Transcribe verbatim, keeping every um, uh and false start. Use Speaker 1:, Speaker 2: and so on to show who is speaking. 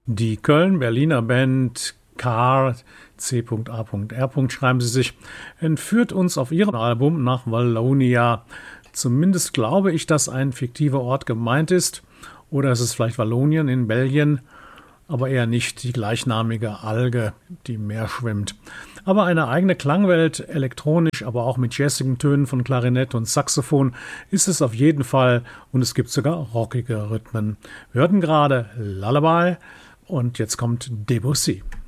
Speaker 1: Die Köln-Berliner Band Car, C A R schreiben sie sich, entführt uns auf ihrem Album nach Wallonia. Zumindest glaube ich, dass ein fiktiver Ort gemeint ist. Oder es ist vielleicht Wallonien in Belgien, aber eher nicht die gleichnamige Alge, die im Meer schwimmt. Aber eine eigene Klangwelt, elektronisch, aber auch mit jazzigen Tönen von Klarinett und Saxophon ist es auf jeden Fall, und es gibt sogar rockige Rhythmen. Wir hörten gerade Lullaby und jetzt kommt Debussy.